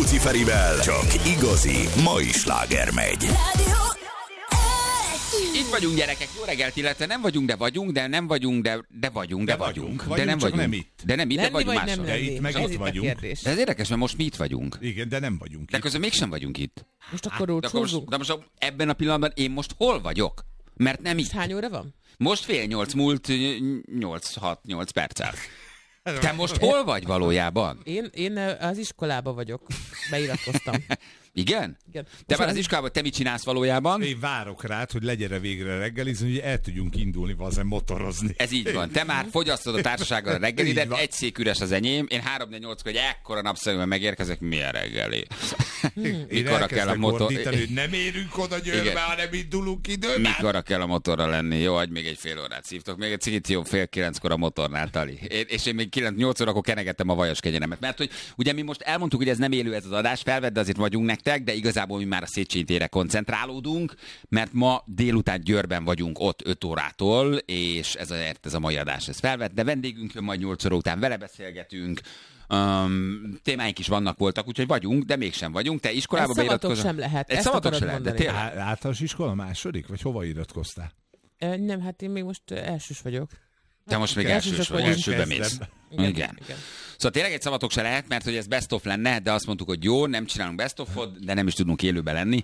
Rákóczi Ferivel csak igazi mai sláger megy. Itt vagyunk, gyerekek, jó reggelt, illetve nem vagyunk, de vagyunk, de nem vagyunk, de vagyunk, de vagyunk. De nem csak vagyunk. nem itt. De nem itt, de vagyunk máshol. De itt meg ott vagyunk. De ez érdekes, mert most mi itt vagyunk. Igen, de nem vagyunk De itt. közben mégsem vagyunk itt. Most akkor rócsózunk? De most ebben a pillanatban én most hol vagyok? Mert nem itt. Hány óra van? Most 7:30 múlt 8 perccel. Te most hol vagy valójában? Én az iskolába vagyok. Beiratkoztam. Igen? Igen. Te már az iskolában, te mit csinálsz valójában? Én várok rád, hogy legyen végre reggelizni, hogy el tudjunk indulni vazen motorozni. Ez így van. Te már fogyasztod a társasággal a reggelidet, Így van. egy szék üres az enyém, én 3-4-8-kor, hogy ekkora napszeműen megérkezek, milyen reggeli. Én Mikorra kell a motor... ordítani, hogy nem érünk oda Győrbe, Igen. hanem indulunk időben. Mikorra kell a motorra lenni? Jó, adj még egy fél órát szívtok. Még egy cigit jó, 8:30 a motornál, Tali. És én még 8 órakor kenegettem a vajas kenyeremet. Mert hogy ugye mi most elmondtuk, hogy ez nem élő ez az adás, felvedd, de azért vagyunk nektek, de igazából mi már a Széchenyi térre koncentrálódunk, mert ma délután Győrben vagyunk ott 5 órától, és ez a mai adás ez felvett, de vendégünk jön majd 8 óra után, vele beszélgetünk. Témáink is voltak, úgyhogy vagyunk, de mégsem vagyunk. Te iskolába szavatok sem lehet. Egy Ezt szavatok akarod sem lehet, de mondani. tényleg. Általános iskola második? Vagy hova iratkoztál? Nem, hát én még most elsős vagyok. Te most még elsős vagy, vagyok. elsőbe mész. Igen. Szóval tényleg egy szavatok se lehet, mert hogy ez best of lenne, de azt mondtuk, hogy jó, nem csinálunk best of-ot, de nem is tudunk élőben lenni,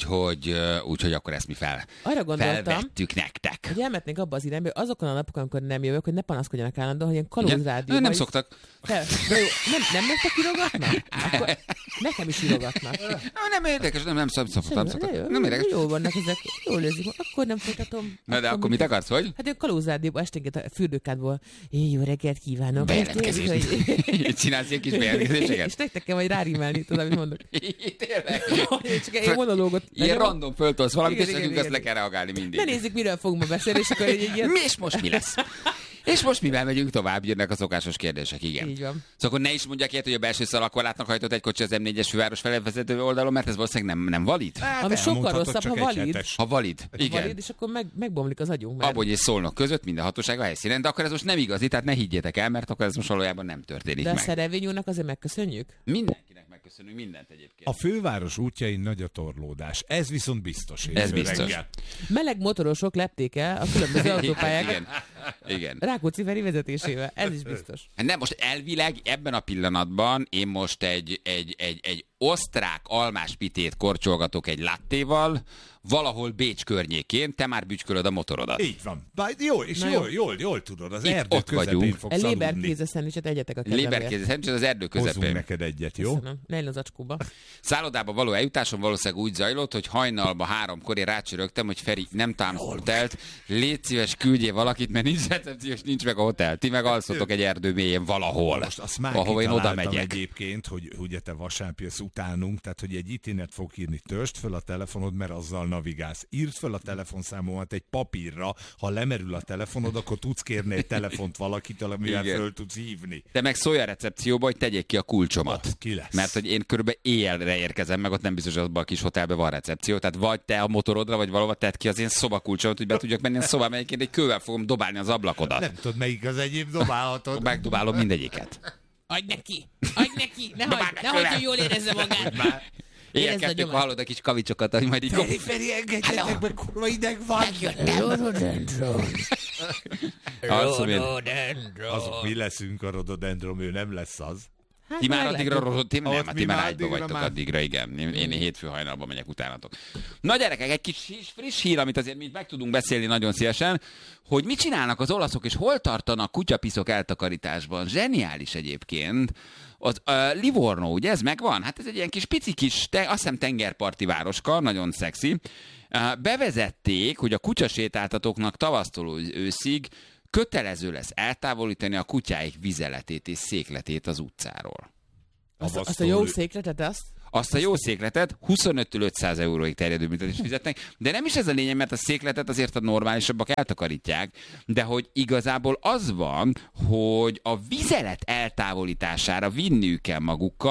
úgyhogy akkor ezt mi Arra gondoltam, felvettük nektek. hogy elmetnénk abba az irányba, hogy azokon a napokon, amikor nem jövök, hogy ne panaszkodjanak állandóan, hogy ilyen kalózrádió. Nem szoktak. De jó, nem nektek írogatnak? Akkor nekem is írogatnak. Nem érdekes, nem szoktak. Nem érdekes. Jó vannak ezek, jól érzik. Akkor nem folytatom. Na de akkor mit akarsz, hogy? Hát ilyen kalózrádióban esténként a fürdőkádból. Jó reggelt kívánok. Bejelentkezés. Csinálsz ilyen kis bejelentkezéseket? És nektek kell majd rárímelni, tudod, amit mondok. Tényleg? Csak egy monológot. Ilyen random föltolsz valamit, és Igen, nekünk igen, azt le kell reagálni mindig. Ne nézzük, miről fogunk ma beszélni, és akkor egy ilyen... És most mi lesz? És most mivel megyünk tovább, jönnek a szokásos kérdések, igen. Így van. Szóval akkor ne is mondják ilyet, hogy a belső szalagkorlátnak hajtott egy kocsi az M4-es főváros felé vezető oldalon, mert ez valószínűleg nem valid. Ami sokkal rosszabb, ha valid. Ha valid, igen. Valid, és akkor megbomlik az agyunk. Mert... Abban, hogy Szolnok között minden hatóság a helyszínen, de akkor ez most nem igazi, tehát ne higgyétek el, mert akkor ez most valójában nem történik De a meg. Szerevényúnak azért megköszönjük? Mindenkinek megköszönünk mindent egyébként. A főváros útjain nagy a torlódás. Ez viszont biztos. Ez biztos. Reggel. Meleg motorosok lepték el a különböző autópályákat Igen. Igen. Rákóczi Feri vezetésével. Ez is biztos. Nem, most elvileg ebben a pillanatban én most egy osztrák almás pitét korcsolgatok egy lattéval, valahol Bécs környékén, te már bütykölöd a motorodat. Így van. Bár jó, és jól tudod, az Itt erdő ott közepén vagyunk. fogsz aludni. Léberkéze szendvicset egyetek a kedvemért. Léberkézes, szerencsét az erdő Hozzunk közepén. neked egyet, jó? Köszönöm. Ne illj az acskóba. Szállodába való eljutásom valószínűleg úgy zajlott, hogy hajnalba 3-kor én rácsörögtem, hogy Feri, nem találom a hotelt, légy szíves, küldjél valakit, mert nincs recepciós, nincs meg a hotel. Ti meg alszotok egy erdő mélyén valahol, Most azt már ahova én oda kitaláltam megyek. egyébként, hogy ugye te vasárnap jössz utánunk, tehát hogy egy itinet fog írni, törst föl a telefonod, mert azzal navigálsz. Írd föl a telefonszámomat egy papírra, ha lemerül a telefonod, akkor tudsz kérni egy telefont valakitől, amivel Igen. föl tudsz hívni. Te meg szólj a recepcióba, hogy tegyék ki a kulcsomat. Ki lesz? Mert hogy én körülbelül éjjelre érkezem, meg ott nem biztos, hogy abban a kis hotelben van recepció. Tehát vagy te a motorodra, vagy valahova tedd ki az én szobakulcsomat, hogy be tudjak menni a szobába, egyébként egy kővel fogom dobálni az ablakodat. Nem tudod, melyik az enyém, dobálhatod. Megdobálom mindegyiket. Adj neki! Ne hagyd, hogy jól érezze magát! Ilyen Érezd a kettők, nyomást. hallod a kis kavicsokat, hogy majd így... Feri, engedjetek meg, kurva ideg van! Azok mi leszünk a rododendron, ő nem lesz az. Hát, Ti már meglátjuk. addigra rozott, nem, Ott hát mi ti már már ágyba addigra vagytok már. addigra, igen. Én hétfő hajnalban megyek utánatok. Na gyerekek, egy kis friss hír, amit azért mi meg tudunk beszélni nagyon szívesen, hogy mit csinálnak az olaszok, és hol tartanak kutyapiszok eltakarításban. Zseniális egyébként. Az Livorno, ugye ez megvan? Hát ez egy ilyen kis pici kis, azt hiszem tengerparti városka, nagyon szexi. Bevezették, hogy a kutyasétáltatóknak tavasztól őszig kötelező lesz eltávolítani a kutyáik vizeletét és székletét az utcáról. Azt a jó székletet, azt? Azt a jó székletet 25-től 500 euróig terjedő büntetést fizetnek, de nem is ez a lényeg, mert a székletet azért a normálisabbak eltakarítják, de hogy igazából az van, hogy a vizelet eltávolítására vinniük kell magukkal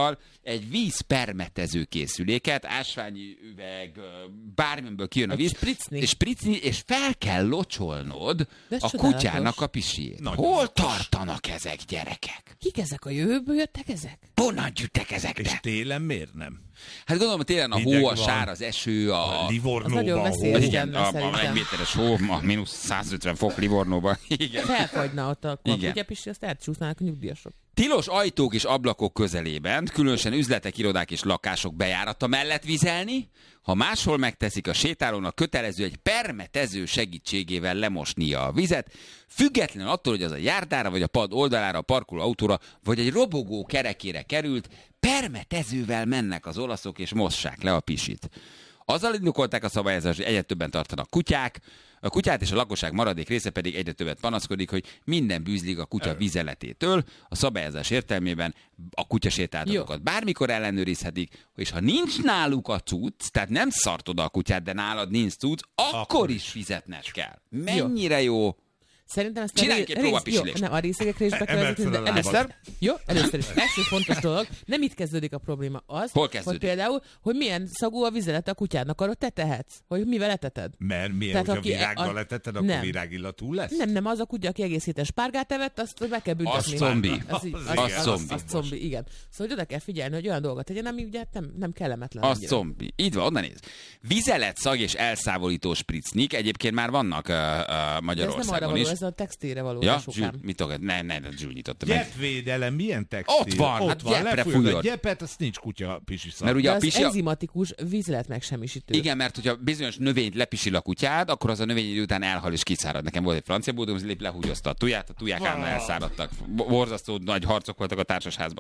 egy vízpermetező készüléket, ásványi üveg, bármiből kijön a víz, spritzni, és fel kell locsolnod a kutyának a pisiét. Hol tartanak ezek, gyerekek? Kik ezek, a jövőből jöttek ezek? Honnan jöttek ezek? És télen miért nem? Hát gondolom, hogy télen a hó, a sár, az eső, a Livornóban a hó. Igen, a 1 méteres hó, a mínusz 150 fok Livornóban. Igen. Felfagyna ott a kutyapisi, azt elcsúsznának a nyugdíjasok. Tilos ajtók és ablakok közelében, különösen üzletek, irodák és lakások bejárata mellett vizelni, ha máshol megteszik, a sétálónak kötelező egy permetező segítségével lemosnia a vizet, függetlenül attól, hogy az a járdára, vagy a pad oldalára, a parkoló autóra, vagy egy robogó kerekére került, permetezővel mennek az olaszok és mossák le a pisit. Azzal indokolták a szabályozást, hogy egyre többen tartanak kutyák, a kutyát és a lakosság maradék része pedig egyre többet panaszkodik, hogy minden bűzlik a kutya vizeletétől. A szabályozás értelmében a kutyasétáltatókat bármikor ellenőrizhetik, és ha nincs náluk a cucc, tehát nem szart oda a kutyát, de nálad nincs cucc, akkor is fizetned kell. Mennyire jó? Szerintem ezt csináljuk egy próbapisilést. Nem, a részegekre is be kell de először is. Első fontos dolog, nem itt kezdődik a probléma. Az, hol kezdődik? Hogy például, hogy milyen szagú a vizelet a kutyádnak, arra te tehetsz. Hogy mivel eteted. Mert milyen, hogyha virággal eteted, akkor virágillatú lesz? Nem, az a kutya, aki egész héten spárgát evett, azt meg kell büntetni. Az zombi. Az zombi, igen. Szóval oda kell figyelni, hogy olyan dolgot tegyen, ami ugye nem kellemetlen. Az zombi. Így van, onnan néz. Vizelet, szag és elszávolító spritznik, egyébként már vannak Magyarországon is. Ez a textilre való. Ja, mit tudod? Ne, Zsül nyitotta meg. Gyepvédelem, milyen textil? Ott van, hát gyepre fújod. A gyepet, azt nincs kutya pisiszak. Mert ugye a pisi... enzimatikus vízlet megsemmisítő. Igen, mert hogyha bizonyos növényt lepisil a kutyád, akkor az a növény idő után elhal és kiszárad. Nekem volt egy francia bulldog, az lehúgyozta a tujják állandóan elszáradtak. Borzasztó nagy harcok voltak a társasházban.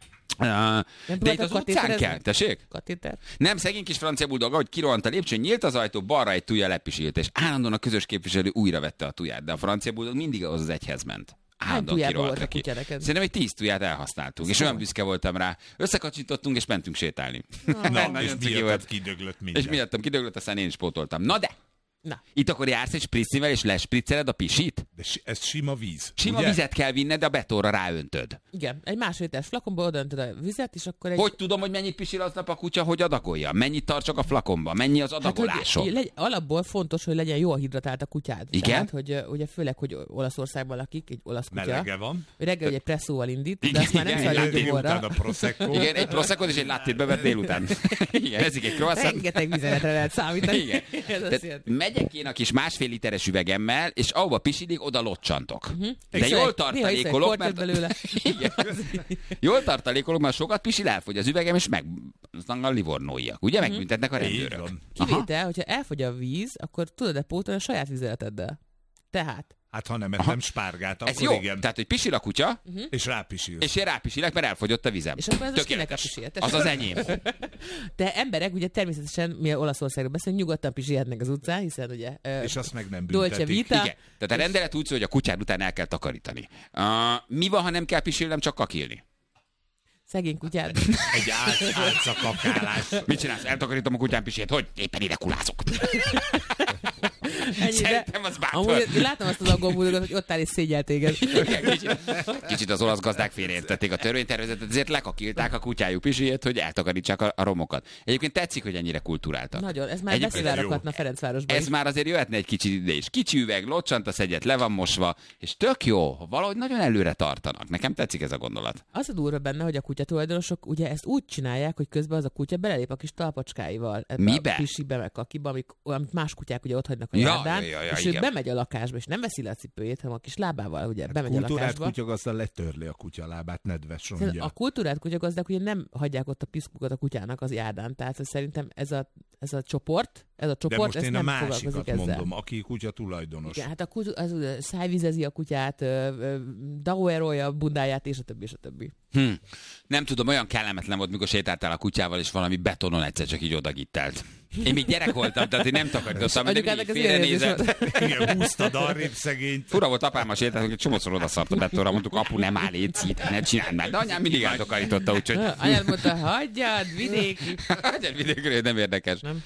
De itt az utcán kell, tessék? Katéter? Nem, szegény kis francia bulldog, ahogy kirohant a lépcsőn, nyílt az ajtó, balra egy tuja lepisilt, és állandóan a közös képviselő újra vette a tuját, de a francia bulldog mindig az egyhez ment. Állandóan kirohant ki. Szerintem egy 10 tuját elhasználtunk, és olyan büszke voltam rá. Összekacsintottunk, és mentünk sétálni. És miattam kidöglött minden. És miattam kidöglött, aztán én is pótoltam. Na de! Itt akkor jársz egy spriccivel, és lespricceled a pisit? De ez sima víz. Sima vizet kell vinned, de a betonra ráöntöd. Igen, egy másfél literes flakonba odaöntöd a vizet, és akkor egy... Hogy tudom, hogy mennyit pisil aznap a kutya, hogy adagolja? Mennyit tartsak a flakonba? Mennyi az adagolásom? Hát, alapból fontos, hogy legyen jól hidratált a kutyád. Igen? Tehát, hogy ugye főleg, hogy Olaszországban lakik, egy olasz kutya. Melege van. Reggel egy presszóval indít, de azt már nem szarja gyomorra. Igen, egy prosecco és egy lattét bevet délután. Igen, ezik egy croissant. Rengeteg vizeletre lehet számítani. Igen. Megyek én a kis másfél literes üvegemmel, és ahova pisidik, oda locsantok. De jól tartalékolok, mert... Igen. Jól tartalékolok, mert sokat pisil, elfogy az üvegem, és meg a livornóiak. Ugye megbüntetnek a rendőrök. Kivétel, hogyha elfogy a víz, akkor tudod-e pótolni a saját vizeleteddel. Tehát. Hát ha nem ettem spárgát, akkor ez jó. Igen. Tehát, hogy pisil a kutya, és rápisil. És én rápisilek, mert elfogyott a vizem. És akkor ez kinek a pisilhet? Az az enyém. De emberek ugye természetesen, mi Olaszországról beszélünk, nyugodtan pisilhetnek az utcán, hiszen ugye... és azt meg nem büntetik. Vita. Igen. Tehát a rendelet úgy szól, hogy a kutyád után el kell takarítani. Mi van, ha nem kell pisilnem, csak kakilni? Szegény kutyád. Egy álcakakálás. Mit csinálsz? Eltakarítom a kutyám pisét. Hogy? Éppen ide kulázok. Szerintem az bátor. Amúgy látom azt az aggóbúdogat, hogy ott áll és szégyel téged. Kicsit az olasz gazdák félreértették a törvénytervezetet, ezért lekakilták a kutyájuk pisijét, hogy eltakarítsák a romokat. Egyébként tetszik, hogy ennyire kulturáltak. Nagyon, ez már beszivároghatna Ferencvárosban. Ez már azért jöhetne egy kicsit ide is. Kicsi üveg, locsantasz egyet, le van mosva, és tök jó, valahogy nagyon előre tartanak. Nekem tetszik ez a gondolat. Az a durva benne, hogy a kutyatulajdonosok ugye ezt úgy csinálják, hogy közben az a kutya belelép a kis talpacskáival. Mibe? A pisibe, meg kakiba, amit más kutyák ugye ott hagynak a járdán, és ő bemegy a lakásba, és nem veszi le a cipőjét, hanem a kis lábával ugye bemegy a lakásba. Kultúrált kutyagazda letörli a kutyalábát, nedves rongya. A kultúrált kutyagazdák ugye nem hagyják ott a piszkukat a kutyának az járdán, tehát szerintem ez a csoport, de most én a másikat mondom, aki kutya tulajdonos. Igen, hát az szájvizezi a kutyát, dauerolja a bundáját, és a többi, és a többi. Nem tudom, olyan kellemetlen volt, mikor sétáltál a kutyával, és valami betonon egyszer csak így odagittelt. Én még gyerek voltam, tehát én nem takarítottam, de mindig félrenézett. Igen, húztad arrébb szegényt. Fura volt, apám a sétáltunk, egy csomószor odaszart a betonra, mondtuk, apu, nem áll, létszít, ne csináld már. De anyám mindig eltakarította, úgyhogy... Anyám mondta, hagyjad, vidéki. Hagyjad vidékről, nem érdekes. Nem.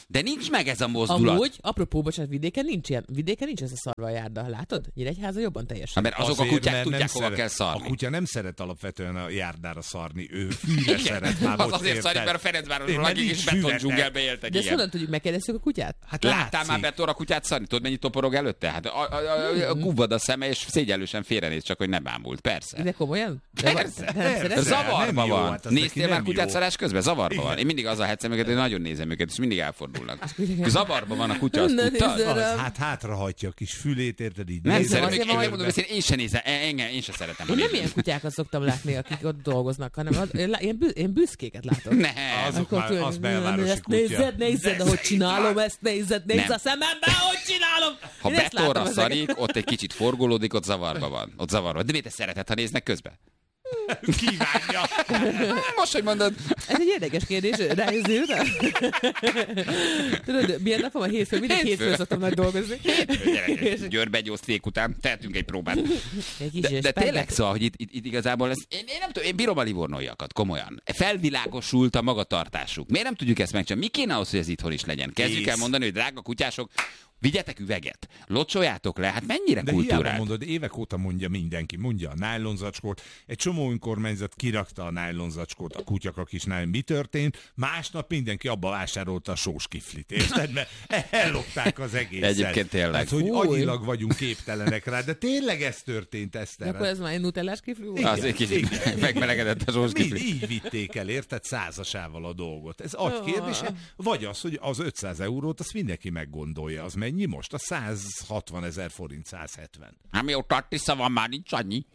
De nincs meg ez a mozdulat. Amúgy, apropó, bocsánat, vidéken nincs ez a szarva járda. Látod? Nyíregyháza jobban teljesen. Mert azok a kutyák tudják, hova kell szarni. A kutya nem szeret alapvetően a járdára szarni, ő fűre szeret. Már az azért szarik, mert a Ferencvárosban lakik és betondzsungelbe éltek. De ezt honnan tudjuk, megkérdezzük a kutyát? Hát láttál már beton a kutyát szarni? Tudod, mennyi toporog előtte? Hát gubvad a szeme, és szégyellősen félrenéz, csak hogy nem bámult. Persze. De komolyan? Persze. Zavarba van. Néztél már kutyát szarás közben? Zavarba van. Én mindig azzal hetszem őket, hogy nagyon nézem őket, és mindig elfordulnak. Zavarba van a kutya, azt tudtad? Hát hátrahagyja a kis fülét, érted így. Nem szeretem, én sem nézem, én sem szeretem. Én nem ilyen kutyákat szoktam látni, akik ott dolgoznak, hanem én büszkéket látok. Az belvárosi kutya. Nézed, ahogy csinálom ezt, nézd a szemembe, ahogy csinálom. Ha betonra szarik, ott egy kicsit forgolódik, ott zavarba van. De miért te szereted, ha néznek közben? Kívánja. Most, hogy mondod. Ez egy érdekes kérdés, rájözzél után? Tudod, milyen napom a hétfő? Mindig hétfőn szoktam nagy dolgozni. Győrbe egy osztrék után tehetünk egy próbát. De tényleg szóval, hogy itt igazából ez, én nem tudom, én bírom a livornóiakat, komolyan. Felvilágosult a magatartásuk. Miért nem tudjuk ezt megcsinálni? Mi kéne ahhoz, hogy ez itthon is legyen? Kezdjük el mondani, hogy drága kutyások, vigyetek üveget, locsoljátok le, hát mennyire kultúrált. De hiába mondod, évek óta mondja mindenki, mondja a nájlonzacskót, egy csomó önkormányzat kirakta a nájlonzacskót a kutyakakisnál, mi történt, másnap mindenki abba vásárolta a sós kiflit, érted? Mert ellopták az egészet. Egyébként tényleg. Hát, hogy agyilag vagyunk képtelenek rá, de tényleg ez történt, Eszter. De akkor ez már egy nutellás kifli volt? Az egy kicsit megmelegedett a sós kifli. Így vitték el, érted? Százasával a dolgot. Ez agykérdése, vagy az, hogy az 500 eurót, azt mindenki meggondolja. Az mennyi most? A 160 000 forint, 170. Hát mióta Tisza van, már nincs annyi.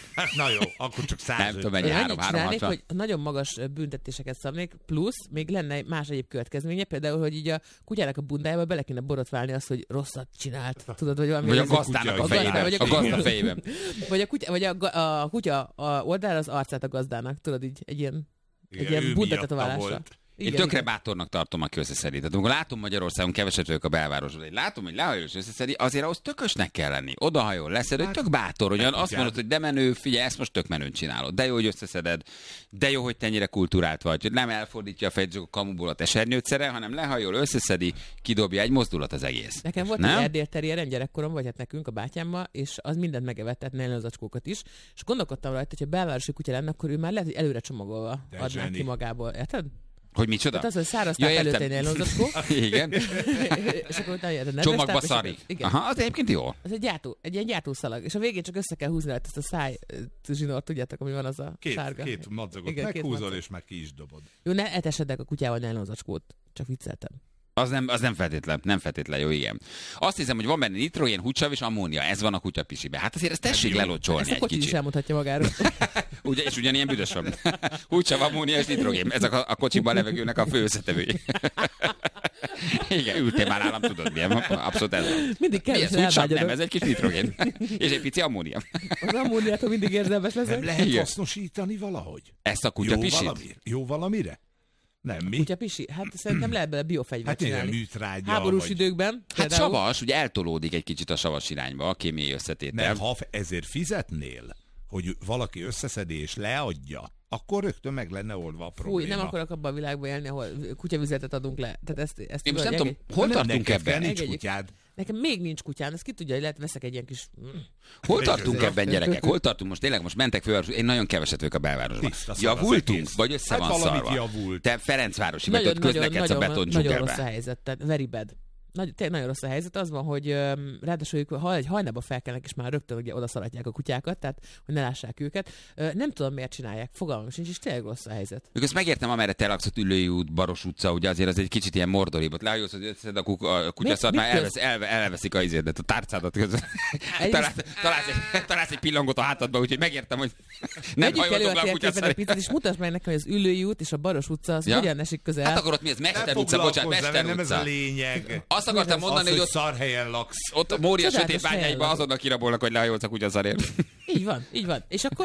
Na jó, akkor csak 150. Nem tudom, mennyi 360. Hogy nagyon magas büntetéseket szabnék, plusz még lenne más egyéb következménye, például, hogy így a kutyának a bundájába bele kéne borotválni azt, hogy rosszat csinált. Tudod, hogy valami... Vagy a gazdának a fejében. A gazda fejében. Vagy a kutya oldalra az arcát a gazdának. Tudod, így egy ilyen bundatetoválásra. Én tökre bátornak tartom, aki összeszedi. Tehát amikor látom Magyarországon keveset vagyok a belvárosban, én látom, hogy lehajol és összeszedi, azért ahhoz tökösnek kell lenni. Odahajol, leszed, hogy tök bátor, hogy azt mondod, hogy de menő, figyelj, ezt most tök menőn csinálod. De jó, hogy összeszeded, de jó, hogy te ennyire kultúrált vagy, hogy nem elfordítja a fejt a kamuból a tesernyőtszere, hanem lehajol, összeszedi, kidobja, egy mozdulat az egész. Nekem volt egy erdély terrier gyerekkorom, vagy hát nekünk a bátyámmal, és az mindent megevett, tehát nájlonzacskókat is, és gondolkodtam rajta, hogy ha belvárosi kutya lenne, akkor ő már lehet, hogy előre csomagolva adnák ki magából. Érted? Hogy micsoda? Tehát az, hogy szárazták előtt egy nájlonzacskó. Igen. És akkor utána csomagba szarik. Aha, az egyébként jó. Az egy ilyen gyártószalag. És a végén csak össze kell húzni ezt a szájzsinort, tudjátok, ami van az a sárga. Két madzagot meghúzol, és már ki is dobod. Jó, ne etesedek a kutyával nájlonzacskót. Csak vicceltem. Az nem feltétlen jó, igen. Azt hiszem, hogy van benne nitrogén, húcsav és ammónia. Ez van a kutyapisibe. Hát azért ezt tessék lelocsolni egy kicsit. Is elmondhatja magáról. Ugye, és ugyanilyen büdös van. Húcsav, ammónia és nitrogén. Ezek a kocsiban levegőnek a fő összetevői. Igen, ültél már nálam, tudod milyen. Abszolút ez van. Mindig kell, ez húcsav, nem, ez egy kis nitrogén. És egy pici ammónia. Az ammóniától mindig érzelmes leszek. Nem lehet hasznosítani valahogy? Ezt a kutyapisit? Jó valamire? Nem, mi? Kutyapisi? Hát szerintem lehet bele biofegyvert csinálni. Hát műtrágya. Háborús vagy... időkben. Hát savas, ugye eltolódik egy kicsit a savas irányba a kémiai összetétel. Nem, ha ezért fizetnél, hogy valaki összeszedi és leadja, akkor rögtön meg lenne oldva a probléma. Fúj, nem akarok abban a világban élni, ahol kutyavüzetet adunk le. Tehát ezt én most nem tudom, hol tartunk ebben? Nincs kutyád. Nekem még nincs kutyám, ezt ki tudja, hogy lehet veszek egy ilyen kis... Hol tartunk ebben, gyerekek? Hol tartunk? Most tényleg mentek fővárosba, én nagyon keveset vagyok a belvárosban. Javultunk? Vagy össze van szarva? Javult. Te Ferencvárosi, vagy ott közlekedsz a betondzsungelbe. Nagyon rossz a helyzet, tehát very bad. Nagyon rossz a helyzet, az van, hogy ráadásul ha egy hajnalba felkelnek, és már rögtön ugye oda szaladják a kutyákat, tehát hogy ne lássák őket. Nem tudom, miért csinálják, fogalmam sincs, és tényleg rossz a helyzet. Ezt megértem, amerre te laksz, Üllői út, Baros utca, ugye azért az egy kicsit ilyen mordoribb. Ott lehajolsz, hogy összeszed a kutyaszart, már elveszik a izédet, a tárcádat közben. Találsz egy pillangót a hátadba, úgyhogy megértem, hogy nem hajoltok le a kutyaszart. És mutasd meg nekem, hogy az Üllői út és a Baros utca az hogyan esik közel. Hát akkor ott mi ez? Mester utca, bocsánat, Mester utca. Nem ez a lényeg. Azt akartam mondani, hogy ott szarhelyen laksz. Ott Mória sötét bányáiban azonnal kirabolnak, hogy lehajolsz a kutyaszarért. Így van. És akkor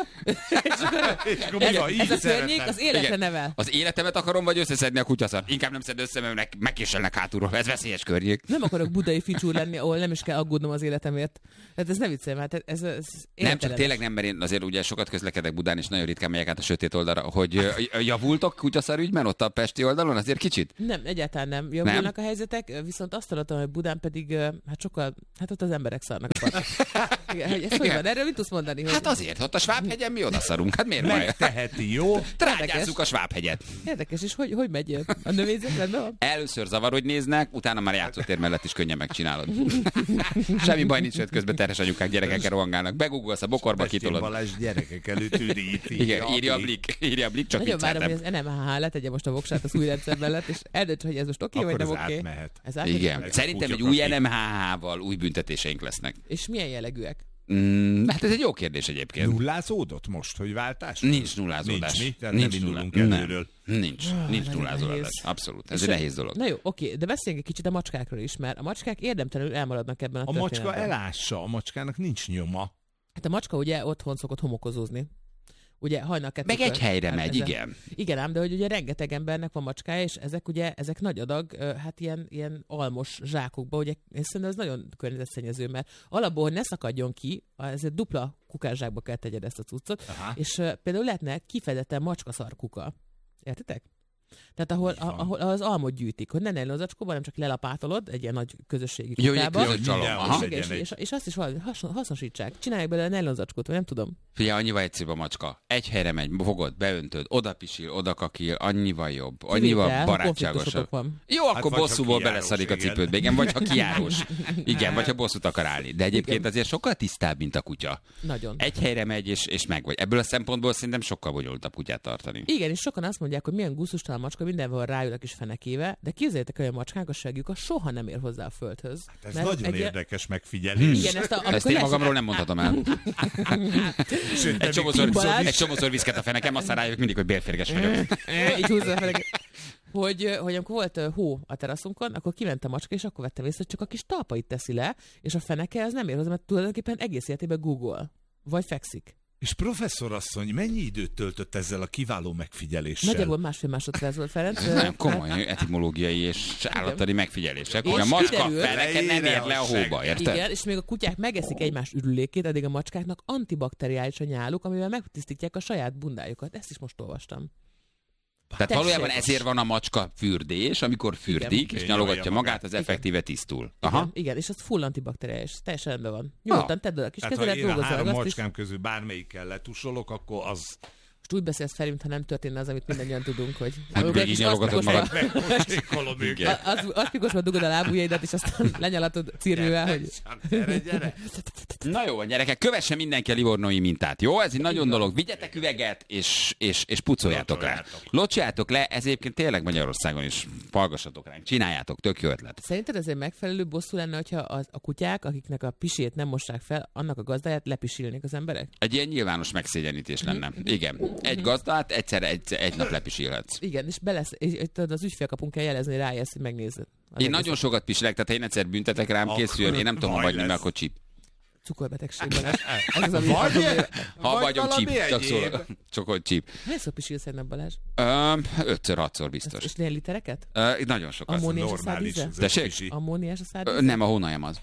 így ez a környék szeretem. az életre Igen. nevel. Az életemet akarom, vagy összeszedni a kutyaszart? Inkább nem szed össze, mert megkéselnek hátulról. Ez veszélyes környék. Nem akarok budai ficsúr lenni, ahol nem is kell aggódnom az életemért. Tehát ez ne viccelj, mert ez Nem, csak értelmes. tényleg nem, mert én azért ugye sokat közlekedek Budán, és nagyon ritkán megyek át a sötét oldalra, hogy javultok kutyaszar ügyben ott a pesti oldalon, azért kicsit? Nem, egyáltalán nem javulnak a helyzetek, viszont azt hallottam, hogy Budán pedig hát sokkal, hát ott az emberek szarnak a parton. Igen, hogy ez hogy van? Erről mit tudsz mondani? Hogy Hát azért, ott a Svábhegyen mi odaszarunk, hát miért baj? Megteheti, jó? Trágyázzuk a Svábhegyet. Érdekes, és hogy megy a növényzet? Rendben van? Először zavar, hogy néznek, utána már játszótér mellett is könnyen megcsinálod. Semmi baj nincs, hogy közben terhes anyukák gyerekekkel rohangálnak. Begugolsz a bokorba, Pesti kitolod. Balázs gyerekek előtt üdíti. Igen, írja a Blik, csak Nagyon várom, hogy vicceltem. az NMHH letegye most a voksát az új rendszer mellett, és eldöntse, hogy ez most oké, vagy Akkor nem ez oké. átmehet. Ez átmehet. Igen, Ezek szerintem egy kutyok, új akik- NMHH-val új büntetéseink lesznek. És milyen jellegűek? Hát ez egy jó kérdés egyébként. Nullázódott most, hogy váltás? Nincs nullázódás. Nincs, mi? Tehát nem indulunk előről. Nincs nagyon nullázódás. nehéz. Abszolút. Ez És egy nehéz dolog. Na jó, oké, de beszéljünk egy kicsit a macskákról is, mert a macskák érdemtelenül elmaradnak ebben a A macska történetben. elássa, a macskának nincs nyoma. Hát a macska ugye otthon szokott homokozózni. Ugye hajnal kettőkor. Meg egy helyre Hát megy, ezzel- igen. Igen ám, de hogy ugye rengeteg embernek van macskája, és ezek nagy adag, hát ilyen almos zsákokba, ugye, és szerintem ez nagyon környezetszennyező, mert alapból, hogy ne szakadjon ki, ezért dupla kukászsákba kell tegyed ezt a cuccot, Aha. és például lehetne kifejezetten macskaszar kuka. Értitek? Tehát ahol az almot gyűjtik, hogy ne nylon zacskóban, hanem csak lelapátolod egy ilyen nagy közösségi Jó, egy kukába. közös csalom. mindenhol Aha. legyen Igen, egy- és azt is valahogy hasznosítsák. Csinálják belőle nylon zacskót, vagy nem tudom. Figyelj, annyival egyszerűbb a macska. Egy helyre megy, fogod, beöntöd, oda pisil, oda kakil, annyival jobb, annyival Kivétel, ha barátságosabb. konfliktusotok van. Jó, akkor vagy ha bosszúból kijárós, beleszarik a igen. cipődbe, igen, vagy ha kijárós. Igen, vagy ha bosszút akar állni. De egyébként Igen. azért sokkal tisztább, mint a kutya. Nagyon. Egy helyre megy, és megvagy. Ebből a szempontból szerintem sokkal bonyolultabb kutyát tartani. Igen, és sokan azt mondják, hogy milyen gusztustalan macska, mindenhol ráül a kis fenekéve, de képzeljétek, olyan macskák a segjük, soha nem ér hozzá a földhöz. Ez Mert nagyon egy ilyen- érdekes megfigyelés. Igen, ezt Ezt én magamról nem mondhatom el. Sőt, Egy nem csomószor, viszket a fenekem, aztán rájövök mindig, hogy bérférges vagyok. így húzza a fenekét. Hogy amikor volt hó a teraszunkon, akkor kiment a macska, és akkor vettem észre, hogy csak a kis talpait teszi le, és a feneke az nem ér hozzá, mert tulajdonképpen egész életében Google. Vagy fekszik. És professzorasszony, mennyi időt töltött ezzel a kiváló megfigyeléssel? Nagyjából 1,5 másodperc volt, Ferenc. Nem, komoly etimológiai és állattani megfigyelések, hogy a És macska kiderült- feneke nem ér le a hóba, érted? Igen, és még a kutyák megeszik egymás ürülékét, addig a macskáknak antibakteriális a nyáluk, amivel megtisztítják a saját bundájukat. Ezt is most olvastam. Tehát Tessék. valójában ezért van a macska fürdés, amikor fürdik, Igen. és nyalogatja Nyalja magát, magát. az effektíve tisztul. Aha. Aha. Igen, és az full antibakteriális. Teljesen rendben van. Nyugodtan tedd oda a kis Tehát ha kezelet, én a dolgozzál 3 azt is. macskám közül bármelyikkel letusolok, akkor az Most úgy beszélsz fel, mintha nem történne az, amit mindannyian tudunk, hogy... Hát végig nyalogatod magad. megpocsékolom őket. Az pikosban dugod a lábujjaidat, és aztán lenyalatod cirvővel, hogy... Gyere. Na jó, gyerekek, kövesse mindenki a livornói mintát, jó? Ez egy nagyon dolog. Vigyetek üveget, és pucoljátok rá. Locsoljátok. Locsoljátok le, ez egyébként tényleg Magyarországon is. Hallgassatok ránk, csináljátok, tök jó ötlet. Szerinted ez egy megfelelő bosszú lenne, hogyha a kutyák, akiknek a pisét nem mossák fel, annak a gazdáját lepisilnék az emberek? Egy ilyen nyilvános megszégyenítés lenne. Igen. Egy gazdát egyszerre egy nap lepisilhetsz. Igen, és tudod, az ügyfélkapunk kell jelezni, hogy rájössz, hogy megnézed. Az Én egész nagyon sokat pisilek, tehát ha én egyszer büntetek rám, Akkor készüljön, én nem tudom baj hagyni, lesz. mert akkor csíp. cukorbetegségben. Ez az, ami Ha vagyom csíp, valami csak egyéb. szól, csak hogy csíp. Hányszor pisilsz egy nap, Balázs? 5-6-szor biztos. És nél litereket? Nagyon sokat. Ammóniás a Normális. szádvíze? ez Tessék? egy kicsi. Ammóniás a szádvíze? Nem, a hónajem az.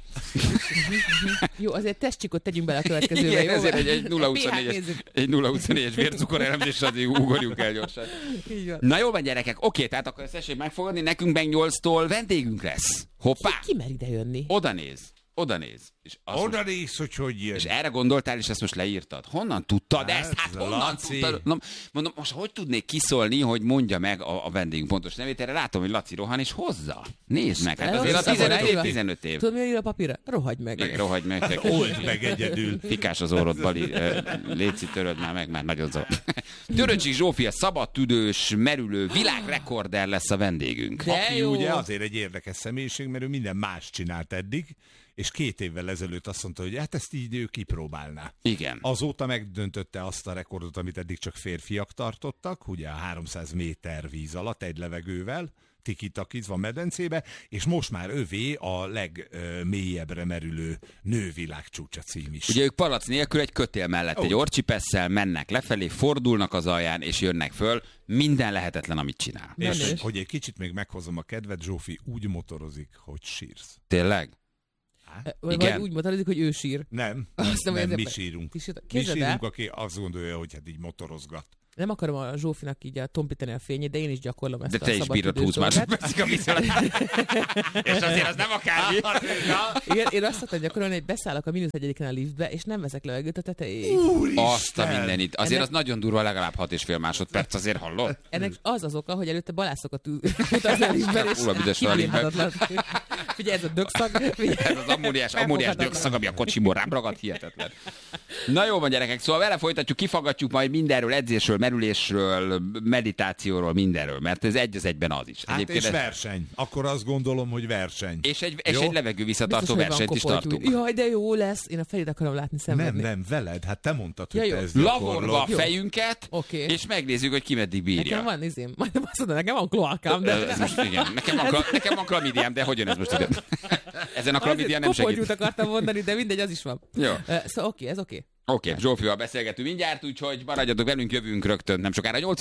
Jó, azért testcsikot tegyünk bele a következőbe, Igen, jó? ezért egy pH-t nézzük. 0-24-es vércukor elemzésre azért ugorjunk el gyorsan. Így van. Na jó van, gyerekek, oké, tehát akkor ezt tessék megfogadni, nekünk meg 8-tól vendégünk lesz. Hoppá! Ki mer ide jönni? Oda néz. És, azt most, Oda néz, hogy jön. és erre gondoltál, és ezt most leírtad. Honnan tudtad ezt? Hát honnan Laci. tudtad? Na, mondom, most hogy tudnék kiszólni, hogy mondja meg a vendégünk pontos nevét? Erre látom, hogy Laci rohan, és hozza. Nézd meg, hát azért a Elhozta, 15 év, ráírva. 15 év. Tudod, mi ír a papírra? Rohagy meg. Igen, rohagy meg. Old meg egyedül. Fikás az orrod, Bali. Léci, töröd már meg, már nagyon zavar. Töröcsik Zsófia, szabadtüdős, merülő, világrekorder lesz a vendégünk. De Aki jó. ugye azért egy érdekes személyiség, mert ő minden más csinált eddig, és 2 évvel ezelőtt azt mondta, hogy hát ezt így ő kipróbálná. Igen. Azóta megdöntötte azt a rekordot, amit eddig csak férfiak tartottak, ugye a 300 méter víz alatt egy levegővel, tikitakizva medencébe, és most már övé a legmélyebbre merülő nővilágcsúcsa cím is. Ugye ők palac nélkül egy kötél mellett egy orcsipesszel mennek lefelé, fordulnak az alján, és jönnek föl. Minden lehetetlen, amit csinál. És hogy egy kicsit még meghozom a kedvet, Zsófi úgy motorozik, hogy sírsz. Tényleg? Vagy úgy motorozik, hogy ő sír. Nem, mi sírunk. Mi sírunk, aki azt gondolja, hogy hát így motorozgat. Nem akarom a Zsófinak így tompítani a fényét, de én is gyakorlom ezt de a te is bírod 20 másodpercig a viszonyat. És azért az nem akármi. Igen, én azt szoktam gyakorolni, hogy beszállok a -1-en a liftbe, és nem veszek levegőt a tetejéig. Azt a mindenit. Azért az nagyon durva, legalább 6,5 másodperc, azért hallod? Ennek az oka, hogy előtte balászokat utazni a liftben, és kibírhatatlan. Figyelj, ez a dögszag. Ez az ammóniás dögszag, ami a kocsimból rám ragadt, hihetetlen. Na jó van, gyerekek, szóval vele folytatjuk, kifaggatjuk majd mindenről, edzésről, merülésről, meditációról, mindenről, mert ez egy az egyben az is. Hát és verseny. Akkor azt gondolom, hogy verseny. És egy levegő visszatartó versenyt is tartunk. Jaj, de jó lesz. Én a fejét akarom látni szenvedni. Nem, veled. Hát te mondtad, hogy te ezt lavorva a fejünket, és megnézzük, hogy ki meddig bírja. Nekem van izém. Majd azt mondom, nekem van kloakám, de... Ez most igen. Nekem van klamidiám, de hogy jön ez most ide? Ezen a klamidiám nem segít. Kopoltyút akartam mondani, de mindegy, az is van. Jó. Szóval ez oké. Oké, Zsófival beszélgetünk mindjárt, úgyhogy maradjatok velünk, jövünk rögtön nem sokára 8